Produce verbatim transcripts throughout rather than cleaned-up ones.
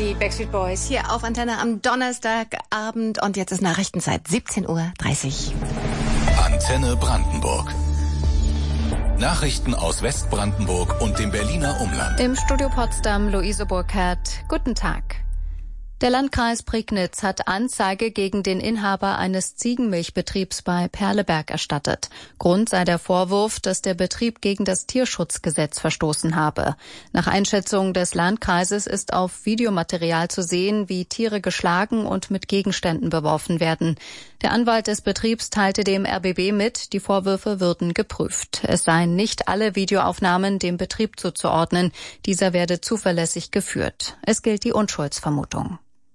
Die Backstreet Boys hier auf Antenne am Donnerstagabend und jetzt ist Nachrichtenzeit siebzehn Uhr dreißig. Antenne Brandenburg. Nachrichten aus Westbrandenburg und dem Berliner Umland. Im Studio Potsdam Luise Burkhardt. Guten Tag. Der Landkreis Prignitz hat Anzeige gegen den Inhaber eines Ziegenmilchbetriebs bei Perleberg erstattet. Grund sei der Vorwurf, dass der Betrieb gegen das Tierschutzgesetz verstoßen habe. Nach Einschätzung des Landkreises ist auf Videomaterial zu sehen, wie Tiere geschlagen und mit Gegenständen beworfen werden. Der Anwalt des Betriebs teilte dem R B B mit, die Vorwürfe würden geprüft. Es seien nicht alle Videoaufnahmen dem Betrieb zuzuordnen. Dieser werde zuverlässig geführt. Es gilt die Unschuldsvermutung.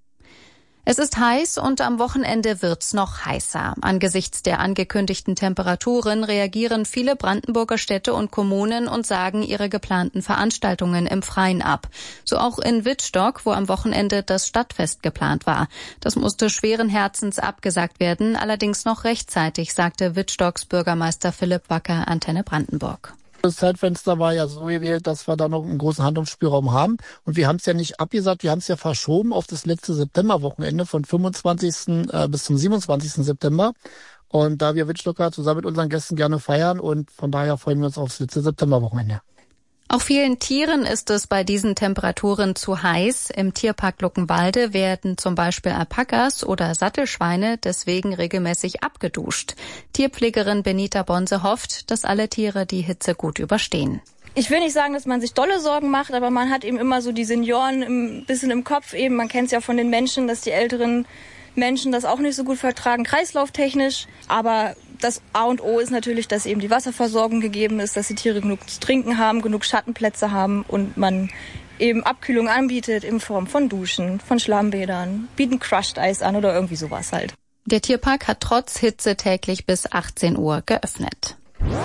Es ist heiß und am Wochenende wird's noch heißer. Angesichts der angekündigten Temperaturen reagieren viele Brandenburger Städte und Kommunen und sagen ihre geplanten Veranstaltungen im Freien ab. So auch in Wittstock, wo am Wochenende das Stadtfest geplant war. Das musste schweren Herzens abgesagt werden, allerdings noch rechtzeitig, sagte Wittstocks Bürgermeister Philipp Wacker Antenne Brandenburg. Das Zeitfenster war ja so gewählt, dass wir da noch einen großen Handlungsspielraum haben. Und wir haben es ja nicht abgesagt, wir haben es ja verschoben auf das letzte Septemberwochenende von fünfundzwanzigsten bis zum siebenundzwanzigsten September. Und da wir Wittstocker zusammen mit unseren Gästen gerne feiern und von daher freuen wir uns aufs letzte Septemberwochenende. Auch vielen Tieren ist es bei diesen Temperaturen zu heiß. Im Tierpark Luckenwalde werden zum Beispiel Alpakas oder Sattelschweine deswegen regelmäßig abgeduscht. Tierpflegerin Benita Bonse hofft, dass alle Tiere die Hitze gut überstehen. Ich will nicht sagen, dass man sich dolle Sorgen macht, aber man hat eben immer so die Senioren ein bisschen im Kopf eben. Man kennt es ja von den Menschen, dass die älteren Menschen das auch nicht so gut vertragen, kreislauftechnisch. Aber das A und O ist natürlich, dass eben die Wasserversorgung gegeben ist, dass die Tiere genug zu trinken haben, genug Schattenplätze haben und man eben Abkühlung anbietet in Form von Duschen, von Schlammbädern, bieten Crushed Eis an oder irgendwie sowas halt. Der Tierpark hat trotz Hitze täglich bis achtzehn Uhr geöffnet.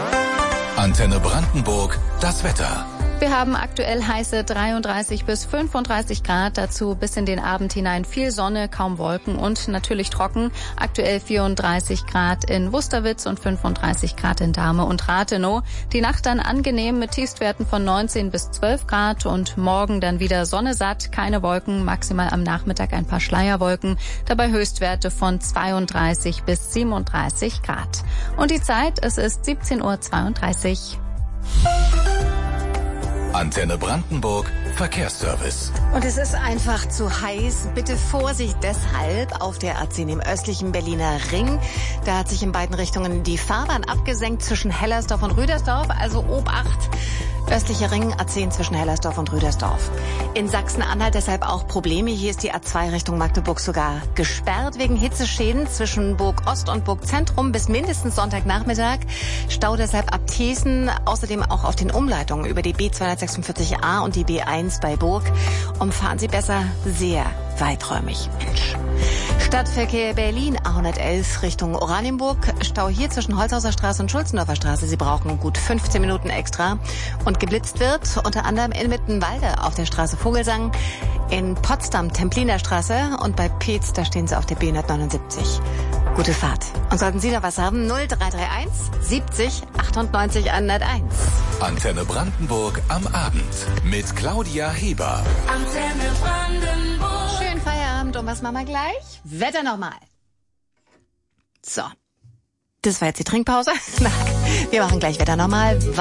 Antenne Brandenburg, das Wetter. Wir haben aktuell heiße dreiunddreißig bis fünfunddreißig Grad, dazu bis in den Abend hinein viel Sonne, kaum Wolken und natürlich trocken. Aktuell vierunddreißig Grad in Wusterwitz und fünfunddreißig Grad in Dahme und Rathenow. Die Nacht dann angenehm mit Tiefstwerten von neunzehn bis zwölf Grad und morgen dann wieder Sonne satt, keine Wolken, maximal am Nachmittag ein paar Schleierwolken, dabei Höchstwerte von zweiunddreißig bis siebenunddreißig Grad. Und die Zeit, es ist siebzehn Uhr zweiunddreißig. Antenne Brandenburg, Verkehrsservice. Und es ist einfach zu heiß. Bitte Vorsicht deshalb auf der A zehn im östlichen Berliner Ring. Da hat sich in beiden Richtungen die Fahrbahn abgesenkt zwischen Hellersdorf und Rüdersdorf. Also Obacht, östlicher Ring, A zehn zwischen Hellersdorf und Rüdersdorf. In Sachsen-Anhalt deshalb auch Probleme. Hier ist die A zwei Richtung Magdeburg sogar gesperrt wegen Hitzeschäden zwischen Burg Ost und Burg Zentrum bis mindestens Sonntagnachmittag. Stau deshalb ab Thießen, außerdem auch auf den Umleitungen über die B zweihundertsechsundvierzig a und die B eins bei Burg. Umfahren Sie besser sehr weiträumig. Mensch. Stadtverkehr Berlin A hundertelf Richtung Oranienburg. Stau hier zwischen Holzhauser Straße und Schulzendorfer Straße. Sie brauchen gut fünfzehn Minuten extra. Und geblitzt wird unter anderem in Mittenwalde auf der Straße Vogelsang, in Potsdam Templiner Straße und bei Peetz, da stehen Sie auf der B hundertneunundsiebzig. Gute Fahrt. Und sollten Sie noch was haben, null drei drei eins siebzig achtundneunzig hunderteins. Antenne Brandenburg am Abend mit Claudia Heber. Antenne Brandenburg. Schönen Feierabend und was machen wir gleich? Wetter nochmal. So. Das war jetzt die Trinkpause. Wir machen gleich Wetter nochmal.